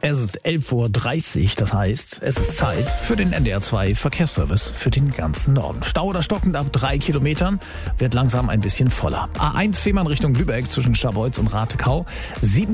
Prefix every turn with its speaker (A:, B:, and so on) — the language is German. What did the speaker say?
A: Es ist 11.30 Uhr, das heißt, es ist Zeit für den NDR2 Verkehrsservice für den ganzen Norden. Stau oder stockend ab 3 Kilometern, wird langsam ein bisschen voller. A1 Fehmarn Richtung Lübeck zwischen Scharbeutz und Ratekau, 7